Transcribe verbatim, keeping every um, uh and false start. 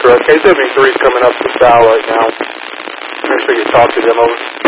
correct. K seventy-three is coming up to Sal right now. Make sure you talk to them over.